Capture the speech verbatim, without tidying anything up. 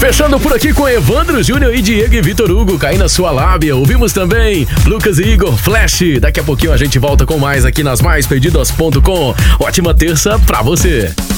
Fechando por aqui com Evandro Júnior e Diego e Vitor Hugo, Caí na Sua Lábia. Ouvimos também Lucas e Igor, Flash. Daqui a pouquinho a gente volta com mais aqui nas mais pedidas ponto com. Ótima terça pra você.